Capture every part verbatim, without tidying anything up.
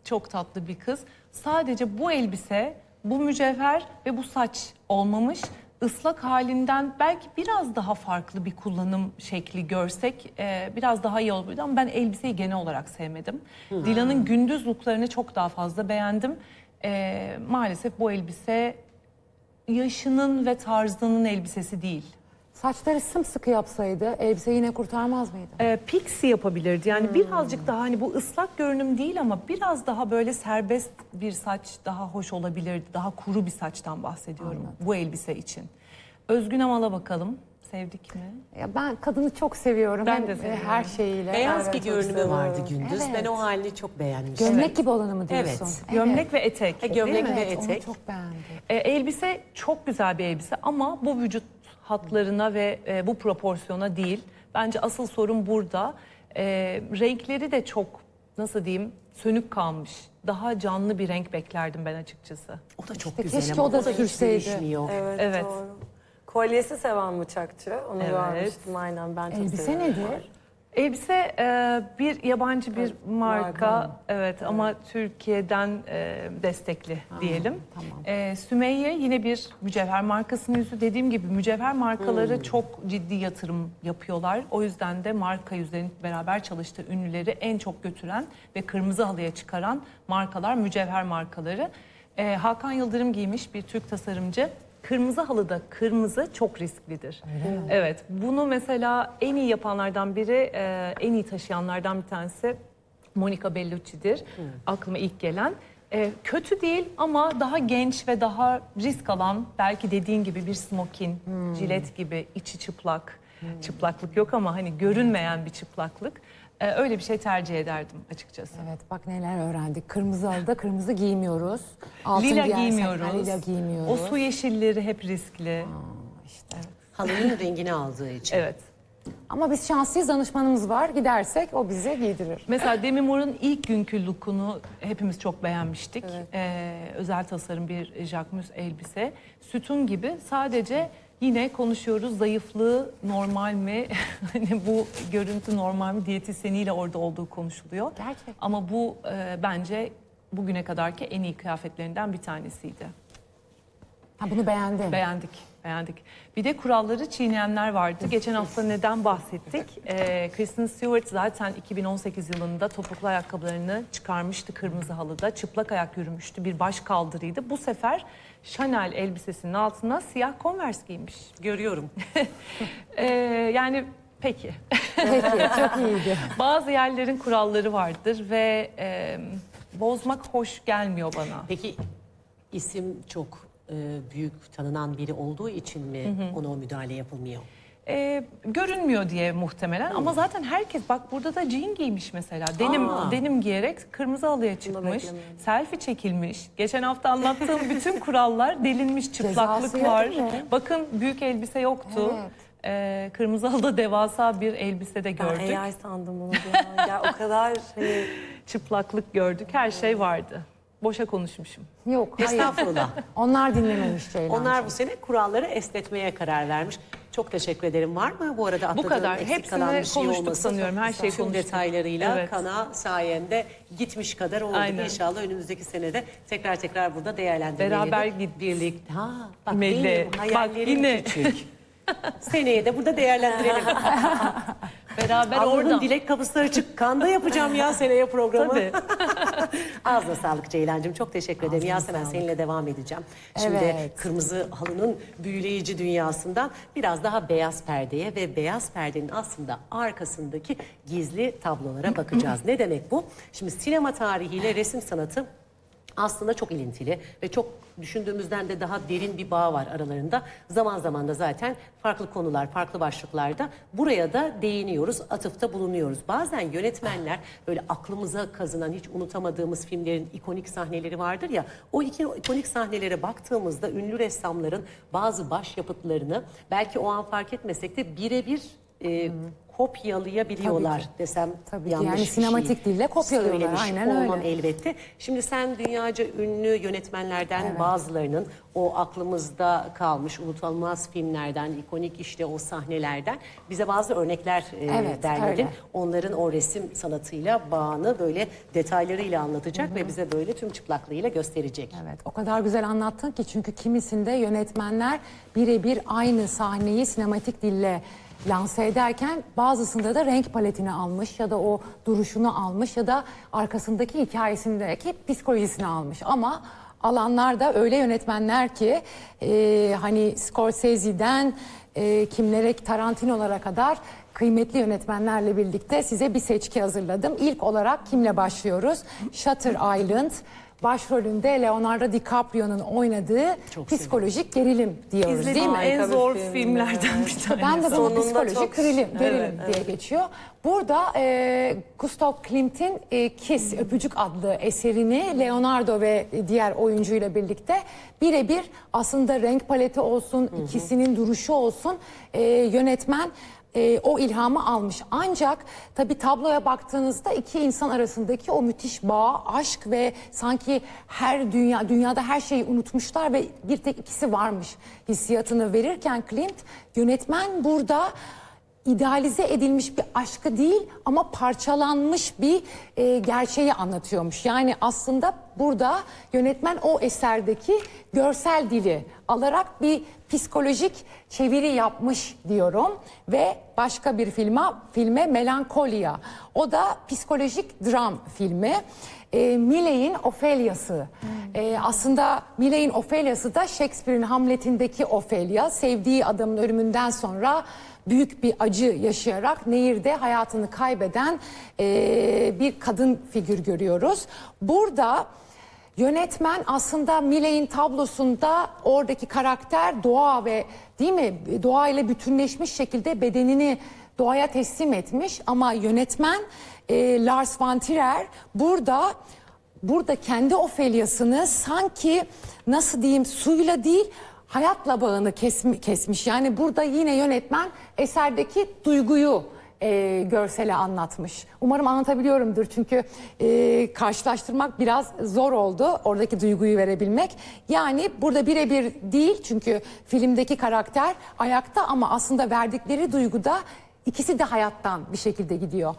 çok tatlı bir kız. Sadece bu elbise, bu mücevher ve bu saç olmamış. Islak halinden belki biraz daha farklı bir kullanım şekli görsek e, biraz daha iyi olurdu ama ben elbiseyi genel olarak sevmedim. Hmm. Dilan'ın gündüz looklarını çok daha fazla beğendim. E, maalesef bu elbise yaşının ve tarzının elbisesi değil. Saçları sımsıkı yapsaydı elbise yine kurtarmaz mıydı? E, pixie yapabilirdi. Yani hmm. birazcık daha hani bu ıslak görünüm değil ama biraz daha böyle serbest bir saç daha hoş olabilirdi. Daha kuru bir saçtan bahsediyorum. Anladım. Bu elbise için. Özgün Amal'a bakalım. Sevdik mi? Ya ben kadını çok seviyorum. Ben Hem de seviyorum. her şeyiyle. Beyaz Evet, bir görünümü vardı gündüz. Evet. Ben o halini çok beğenmiştim. Gömlek Evet. gibi olanı mı diyorsun? Evet. Gömlek Evet. ve etek. E, gömlek değil mi? ve Evet, etek. onu çok beğendim. E, elbise çok güzel bir elbise ama bu vücut hatlarına ve e, bu proporsiyona değil. Bence asıl sorun burada. E, renkleri de çok, nasıl diyeyim, sönük kalmış. Daha canlı bir renk beklerdim ben açıkçası. O da çok İşte güzel keşke ama o da hiç sürseydi. değişmiyor. Evet, Evet. doğru. Kolyesi seven bıçakçı. Onu Evet. görmüştüm aynen, ben çok Elbise seviyorum. nedir? Elbise e, bir yabancı bir marka, marka. evet, evet ama Türkiye'den e, destekli diyelim. tamam. E, Sümeyye yine bir mücevher markasının yüzü. Dediğim gibi mücevher markaları Hmm. çok ciddi yatırım yapıyorlar. O yüzden de marka yüzlerinin beraber çalıştığı ünlüleri en çok götüren ve kırmızı halıya çıkaran markalar mücevher markaları. E, Hakan Yıldırım giymiş, bir Türk tasarımcı. Kırmızı halıda kırmızı çok risklidir. Evet, bunu mesela en iyi yapanlardan biri, e, en iyi taşıyanlardan bir tanesi Monica Bellucci'dir. Hmm. Aklıma ilk gelen. E, kötü değil ama daha genç ve daha risk alan, belki dediğin gibi bir smokin, hmm. jilet gibi içi çıplak. Hmm. Çıplaklık yok ama hani görünmeyen bir çıplaklık. E, öyle bir şey tercih ederdim açıkçası. Evet, bak neler öğrendik. Kırmızı halıda kırmızı giymiyoruz. Altın Lila giyersek giymiyoruz. Lila giymiyoruz. O su yeşilleri hep riskli. Aa, işte. Halının rengini aldığı için. Evet. Ama biz şanslıyız, danışmanımız var. Gidersek o bize giydirir. Mesela Demi Moore'un ilk günkü look'unu hepimiz çok beğenmiştik. Evet. Ee, özel tasarım bir Jacquemus elbise. Sütun gibi, sadece yine konuşuyoruz, zayıflığı normal mi? Hani bu görüntü normal mi? Diyetisyeniyle orada olduğu konuşuluyor. Gerçekten. Ama bu e, bence bugüne kadarki en iyi kıyafetlerinden bir tanesiydi. Ha, bunu beğendim. Beğendik, beğendik. Bir de kuralları çiğneyenler vardı. Geçen hafta neden bahsettik? Ee, Kristen Stewart zaten iki bin on sekiz yılında topuklu ayakkabılarını çıkarmıştı kırmızı halıda. Çıplak ayak yürümüştü, bir baş kaldırıydı. Bu sefer Chanel elbisesinin altına siyah Converse giymiş. Görüyorum. ee, yani peki. Peki, çok iyiydi. Bazı yerlerin kuralları vardır ve e, bozmak hoş gelmiyor bana. Peki isim çok e, büyük tanınan biri olduğu için mi hı hı. ona o müdahale yapılmıyor? Ee, görünmüyor diye muhtemelen. Hmm. Ama zaten herkes, bak burada da jean giymiş mesela. Denim Aa. denim giyerek kırmızı halıya çıkmış. Selfie çekilmiş. Geçen hafta anlattığım bütün kurallar delinmiş. Çıplaklık Cezası var. yok mu? Bakın büyük elbise yoktu. Evet. Ee, kırmızı halıda devasa bir elbise de gördük. Ben A I sandım onu. Ya. Ya o kadar hani... Çıplaklık gördük. Her şey vardı. Boşa konuşmuşum. Yok, hayır. Estağfurullah. Onlar dinlememiş Ceylan. Onlar bu sene kuralları esnetmeye karar vermiş. Çok teşekkür ederim. Var mı bu arada atladığım, Bu kadar. eksik Hepsini kalan bir şey konuştuk olması? sanıyorum. Her şeyi Tüm konuştuk. detaylarıyla Evet. Kana sayende gitmiş kadar olduk. Aynen. İnşallah önümüzdeki senede tekrar tekrar burada değerlendirmeleri. Beraber git. Birlikte. Ha, bak Melli. benim Bak hayallerim yine. küçük. Seneye de burada değerlendirelim. Beraber Allah'ın orada. dilek kapısı açık. Kanda yapacağım ya seneye programı. Tabii. Ağzına sağlık Ceylancığım. Çok teşekkür ederim. Yasemin, seninle devam edeceğim. Şimdi Evet. kırmızı halının büyüleyici dünyasından biraz daha beyaz perdeye ve beyaz perdenin aslında arkasındaki gizli tablolara bakacağız. Ne demek bu? Şimdi sinema tarihiyle resim sanatı aslında çok ilintili ve çok düşündüğümüzden de daha derin bir bağ var aralarında. Zaman zaman da zaten farklı konular, farklı başlıklarda buraya da değiniyoruz, atıfta bulunuyoruz. Bazen yönetmenler böyle aklımıza kazınan, hiç unutamadığımız filmlerin ikonik sahneleri vardır ya, o iki ikonik sahnelere baktığımızda ünlü ressamların bazı başyapıtlarını belki o an fark etmesek de birebir e, kopyalayabiliyorlar Tabii ki. desem Tabii ki. yanlış Yani bir sinematik şey dille kopyalıyorlar, söylemiş aynen olmam öyle. elbette. Şimdi sen dünyaca ünlü yönetmenlerden Evet. bazılarının o aklımızda kalmış unutulmaz filmlerden, ikonik işte o sahnelerden bize bazı örnekler e, Evet, derledin. öyle. Onların o resim sanatıyla bağını böyle detaylarıyla anlatacak ve bize böyle tüm çıplaklığıyla gösterecek. Evet, o kadar güzel anlattın ki çünkü kimisinde yönetmenler birebir aynı sahneyi sinematik dille lanse ederken bazısında da renk paletini almış ya da o duruşunu almış ya da arkasındaki hikayesindeki psikolojisini almış. Ama alanlar da öyle yönetmenler ki e, hani Scorsese'den e, kimlere Tarantino'lara kadar kıymetli yönetmenlerle birlikte size bir seçki hazırladım. İlk olarak kimle başlıyoruz? Shutter Island. Başrolünde Leonardo DiCaprio'nun oynadığı Çok psikolojik gerilim diyoruz değil İzlediğim mi? Harika en bir zor film, filmlerden evet. bir tanesi. Ben de bunu Sonunda psikolojik çok- gerilim, gerilim Evet, diye geçiyor. Burada e, Gustav Klimt'in e, Kiss, Öpücük adlı eserini Leonardo ve diğer oyuncuyla birlikte birebir aslında renk paleti olsun, ikisinin duruşu olsun e, yönetmen e, o ilhamı almış. Ancak tabii tabloya baktığınızda iki insan arasındaki o müthiş bağ, aşk ve sanki her dünya dünyada her şeyi unutmuşlar ve bir tek ikisi varmış hissiyatını verirken Klimt yönetmen burada idealize edilmiş bir aşkı değil ama parçalanmış bir e, gerçeği anlatıyormuş. Yani aslında burada yönetmen o eserdeki görsel dili alarak bir psikolojik çeviri yapmış diyorum ve başka bir filme, filme Melancholia. O da psikolojik dram filmi. E, Milley'in Ophelia'sı. E, aslında Milley'in Ophelia'sı da Shakespeare'in Hamlet'indeki Ophelia. Sevdiği adamın ölümünden sonra büyük bir acı yaşayarak nehirde hayatını kaybeden e, bir kadın figür görüyoruz. Burada yönetmen aslında Milley'in tablosunda oradaki karakter doğa ve değil mi doğa ile bütünleşmiş şekilde bedenini doğaya teslim etmiş ama yönetmen e, Lars von Trier burada burada kendi Ophelia'sını sanki nasıl diyeyim suyla değil hayatla bağını kesmi, kesmiş. Yani burada yine yönetmen eserdeki duyguyu e, görsele anlatmış. Umarım anlatabiliyorumdur çünkü e, karşılaştırmak biraz zor oldu oradaki duyguyu verebilmek. Yani burada birebir değil çünkü filmdeki karakter ayakta ama aslında verdikleri duyguda ikisi de hayattan bir şekilde gidiyor.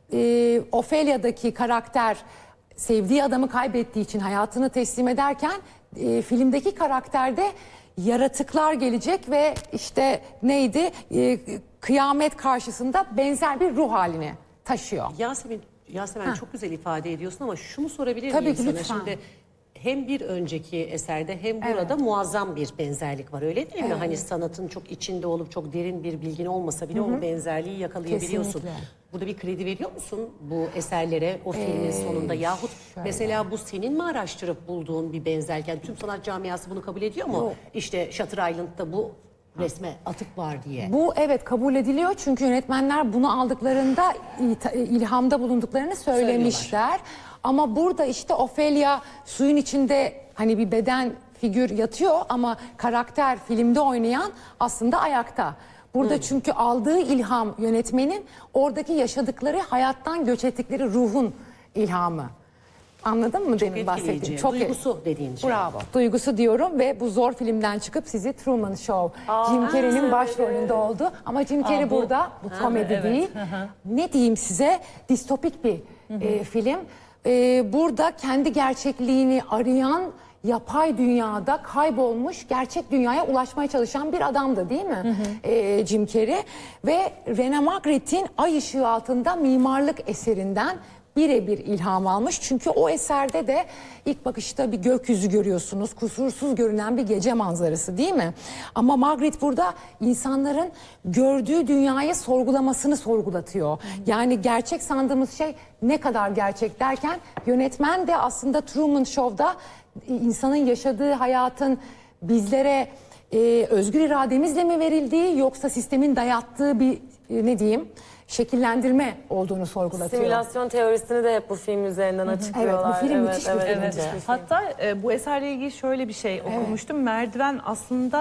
E, Ophelia'daki karakter sevdiği adamı kaybettiği için hayatını teslim ederken e, filmdeki karakterde yaratıklar gelecek ve işte neydi e, kıyamet karşısında benzer bir ruh haline taşıyor. Yasemin, Yasemin çok güzel ifade ediyorsun ama şunu sorabilir Tabii miyim ki, sana? lütfen. Şimdi hem bir önceki eserde hem burada muazzam bir benzerlik var öyle değil mi? Hani sanatın çok içinde olup çok derin bir bilgin olmasa bile o benzerliği yakalayabiliyorsun. Kesinlikle. Burada bir kredi veriyor musun bu eserlere o filmin sonunda yahut şöyle. mesela bu senin mi araştırıp bulduğun bir benzerlik? Yani tüm sanat camiası bunu kabul ediyor mu? Yok. İşte Shutter Island'da bu resme atık var diye. Bu evet kabul ediliyor çünkü yönetmenler bunu aldıklarında il- ilhamda bulunduklarını söylemişler. Ama burada işte Ophelia suyun içinde hani bir beden figür yatıyor ama karakter filmde oynayan aslında ayakta. Burada çünkü aldığı ilham yönetmenin oradaki yaşadıkları hayattan göç ettikleri ruhun ilhamı. Anladın mı demin bahsettiğim? Etkileyici. Duygusu dediğin şey. Bravo. Duygusu diyorum ve bu zor filmden çıkıp sizi Truman Show, Jim Carrey'nin başrolünde oldu. Ama Jim Carrey Aa, bu- burada, bu komedi evet, değil. hı hı. Ne diyeyim size? Distopik bir e, film. E, burada kendi gerçekliğini arayan yapay dünyada kaybolmuş, gerçek dünyaya ulaşmaya çalışan bir adamdı değil mi E, Jim Carrey? Ve Rene Magritte'in Ay Işığı Altında mimarlık eserinden birebir ilham almış. Çünkü o eserde de ilk bakışta bir gökyüzü görüyorsunuz. Kusursuz görünen bir gece manzarası değil mi? Ama Magritte burada insanların gördüğü dünyayı sorgulamasını sorgulatıyor. Yani gerçek sandığımız şey ne kadar gerçek derken yönetmen de aslında Truman Show'da insanın yaşadığı hayatın bizlere e, özgür irademizle mi verildiği yoksa sistemin dayattığı bir e, ne diyeyim şekillendirme olduğunu sorgulatıyor. Simülasyon teorisini de hep bu film üzerinden açıklıyorlar. Evet, bu film müthiş bir film. müthiş Evet. bir film. Hatta e, bu eserle ilgili şöyle bir şey okumuştum. Merdiven aslında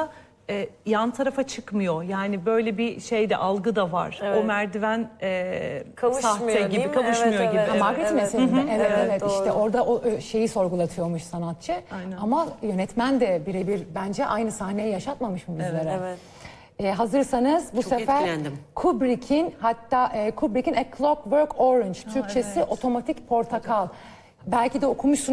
e, yan tarafa çıkmıyor. Yani böyle bir şey de algı da var. Evet. O merdiven e, Kavuşmuyor, sahte değil gibi, mi? kavuşmuyor Evet, gibi. evet. Evet. Margaret'in evet. eserinde. Evet, Evet, evet. doğru. İşte orada o ö, şeyi sorgulatıyormuş sanatçı. Aynen. Ama yönetmen de birebir bence aynı sahneyi yaşatmamış mı bizlere? Evet. Ee, hazırsanız bu Çok sefer etkilendim. Kubrick'in hatta e, Kubrick'in A Clockwork Orange, Türkçesi Otomatik Portakal. Belki de okumuşsunuz.